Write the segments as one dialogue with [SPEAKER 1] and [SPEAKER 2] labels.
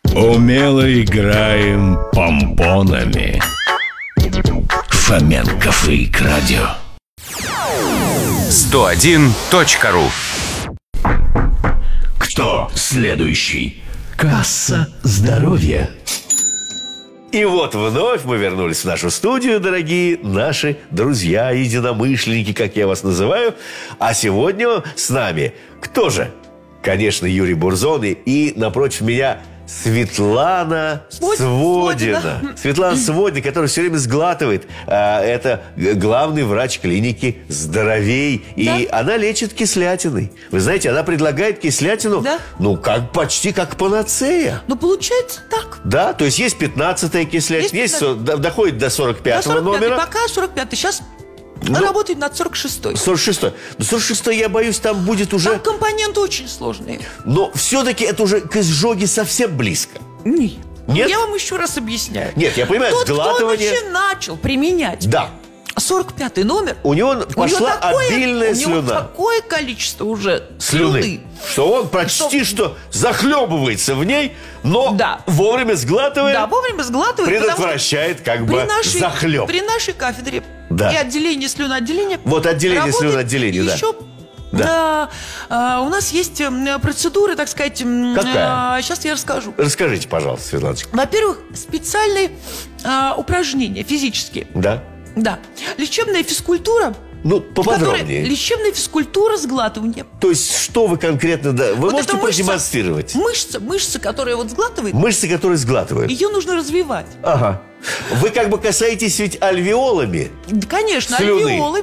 [SPEAKER 1] Умело играем помпонами. Фоменко Фейк Радио.
[SPEAKER 2] 101.ру.
[SPEAKER 1] Кто следующий? Касса здоровья.
[SPEAKER 3] И вот вновь мы вернулись в нашу студию, дорогие наши друзья, единомышленники, как я вас называю. А сегодня с нами кто же? Конечно, Юрий Бурзон и напротив меня Светлана Сводина. Светлана Сводина, которая все время сглатывает. Это главный врач клиники «Здоровей». И она лечит кислятиной. Вы знаете, она предлагает кислятину, почти как панацея.
[SPEAKER 4] Ну, получается так.
[SPEAKER 3] Да, то есть есть 15-я кислятина, доходит до 45-го номера.
[SPEAKER 4] Пока 45-й, сейчас работает над 46-й.
[SPEAKER 3] 46-й. Но 46-й, я боюсь, там будет уже...
[SPEAKER 4] Там компоненты очень сложные.
[SPEAKER 3] Но все-таки это уже к изжоге совсем близко.
[SPEAKER 4] Нет.
[SPEAKER 3] Нет?
[SPEAKER 4] Я вам еще раз объясняю.
[SPEAKER 3] Нет, я понимаю, сглатывание...
[SPEAKER 4] Кто начал применять 45-й номер,
[SPEAKER 3] у него пошла обильная слюна.
[SPEAKER 4] У него такое количество уже слюны,
[SPEAKER 3] что он почти что захлебывается в ней, но вовремя сглатывает.
[SPEAKER 4] Да, вовремя сглатывает.
[SPEAKER 3] Предотвращает захлеб.
[SPEAKER 4] При нашей кафедре и отделении слюноотделения.
[SPEAKER 3] Вот отделение слюноотделения,
[SPEAKER 4] еще у нас есть процедуры, так сказать.
[SPEAKER 3] Какая?
[SPEAKER 4] Сейчас я расскажу.
[SPEAKER 3] Расскажите, пожалуйста, Светланочка.
[SPEAKER 4] Во-первых, специальные упражнения физические. Да. Лечебная физкультура.
[SPEAKER 3] Поподробнее.
[SPEAKER 4] Лечебная физкультура сглатывания.
[SPEAKER 3] То есть, что вы конкретно... Вы можете продемонстрировать?
[SPEAKER 4] Мышца, которая сглатывает.
[SPEAKER 3] Мышца, которая сглатывает.
[SPEAKER 4] Ее нужно развивать.
[SPEAKER 3] Ага. Вы как бы касаетесь ведь альвеолами.
[SPEAKER 4] Конечно,
[SPEAKER 3] слюны.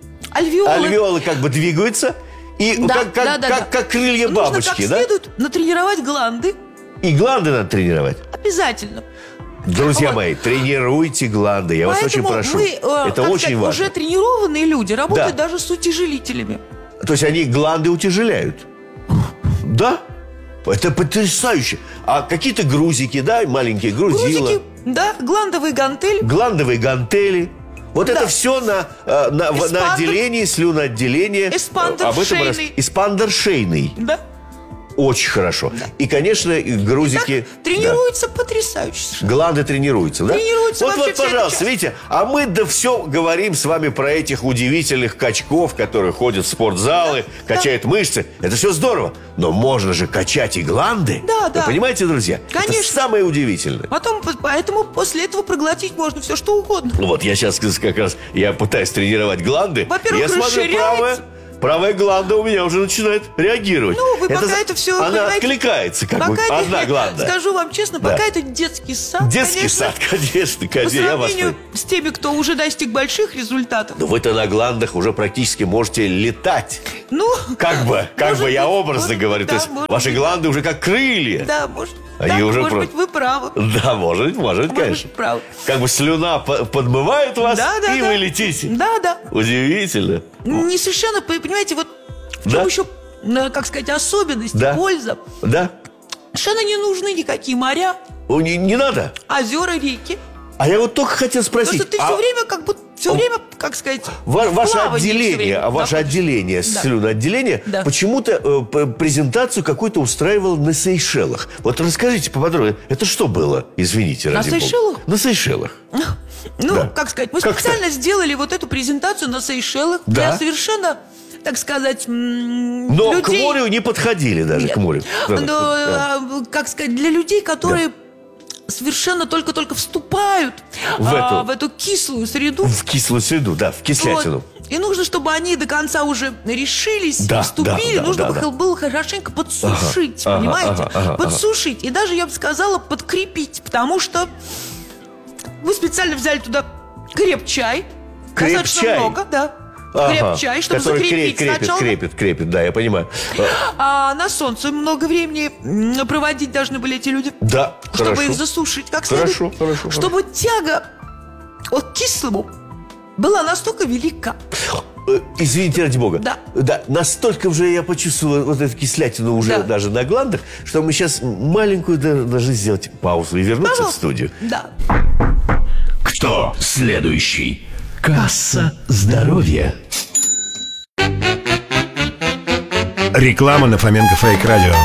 [SPEAKER 4] Альвеолы
[SPEAKER 3] как бы двигаются. И как крылья бабочки,
[SPEAKER 4] нужно как следует натренировать гланды.
[SPEAKER 3] И гланды надо тренировать?
[SPEAKER 4] Обязательно.
[SPEAKER 3] Друзья мои, тренируйте гланды, я вас очень прошу. Это очень важно.
[SPEAKER 4] Уже тренированные люди работают даже с утяжелителями.
[SPEAKER 3] То есть они гланды утяжеляют? Да? Это потрясающе. А какие-то грузики, маленькие грузила?
[SPEAKER 4] Грузики, гландовые гантели.
[SPEAKER 3] Гландовые гантели. Вот это все на отделении, слюноотделения. Эспандер шейный.
[SPEAKER 4] Да.
[SPEAKER 3] Очень хорошо. И, конечно, грузики...
[SPEAKER 4] Тренируются потрясающе.
[SPEAKER 3] Гланды тренируются, да?
[SPEAKER 4] Тренируются
[SPEAKER 3] вот, пожалуйста, видите, а мы все говорим с вами про этих удивительных качков, которые ходят в спортзалы, качают мышцы. Это все здорово. Но можно же качать и гланды. Вы понимаете, друзья?
[SPEAKER 4] Конечно.
[SPEAKER 3] Это самое удивительное.
[SPEAKER 4] Поэтому после этого проглотить можно все, что угодно.
[SPEAKER 3] Вот, я сейчас как раз пытаюсь тренировать гланды.
[SPEAKER 4] Во-первых,
[SPEAKER 3] расширяется. Правая гланда у меня уже начинает реагировать.
[SPEAKER 4] Вы пока это все...
[SPEAKER 3] Она откликается, одна гланда.
[SPEAKER 4] Скажу вам честно, пока это детский сад.
[SPEAKER 3] Детский сад, конечно.
[SPEAKER 4] По сравнению с теми, кто уже достиг больших результатов.
[SPEAKER 3] Но вы-то на гландах уже практически можете летать. Как бы я образно говорю. То есть ваши гланды уже как крылья.
[SPEAKER 4] Да, может.
[SPEAKER 3] Может
[SPEAKER 4] быть, вы правы.
[SPEAKER 3] Да, может, конечно.
[SPEAKER 4] Правы.
[SPEAKER 3] Как бы слюна подмывает вас, и вы летите.
[SPEAKER 4] Да.
[SPEAKER 3] Удивительно.
[SPEAKER 4] Не совершенно, понимаете, вот в чем еще, как сказать, особенность, польза.
[SPEAKER 3] Да.
[SPEAKER 4] Совершенно не нужны никакие моря.
[SPEAKER 3] Не надо.
[SPEAKER 4] Озера, реки.
[SPEAKER 3] А я вот только хотел спросить.
[SPEAKER 4] Просто ты все время, как сказать,
[SPEAKER 3] ваше отделение, слюноотделение, почему-то презентацию какую-то устраивало на Сейшелах. Вот расскажите поподробнее, это что было, извините, ради бога?
[SPEAKER 4] На Сейшелах?
[SPEAKER 3] На Сейшелах.
[SPEAKER 4] Как сказать, мы специально сделали вот эту презентацию на Сейшелах для совершенно, так сказать,
[SPEAKER 3] но людей... к морю не подходили даже.
[SPEAKER 4] Нет.
[SPEAKER 3] К морю.
[SPEAKER 4] Как сказать, для людей, которые... совершенно только-только вступают в эту кислую среду.
[SPEAKER 3] В кислую среду, в кислятину.
[SPEAKER 4] И нужно, чтобы они до конца уже решились, вступили. Нужно было хорошенько подсушить, понимаете? Подсушить. И даже, я бы сказала, подкрепить. Потому что вы специально взяли туда креп-чай. Достаточно много, креп-чай, чтобы закрепить сначала.
[SPEAKER 3] Крепит, да, я понимаю.
[SPEAKER 4] А на солнце много времени проводить должны были эти люди.
[SPEAKER 3] Да,
[SPEAKER 4] чтобы их засушить как следует.
[SPEAKER 3] Хорошо.
[SPEAKER 4] Чтобы тяга к кислому была настолько велика.
[SPEAKER 3] Извините, ради бога.
[SPEAKER 4] Да.
[SPEAKER 3] Настолько уже я почувствовал вот эту кислятину уже даже на гландах, что мы сейчас маленькую должны сделать паузу и вернуться в студию.
[SPEAKER 4] Да.
[SPEAKER 1] Кто следующий? Касса здоровья.
[SPEAKER 5] Реклама на Фоменко Фейк Радио.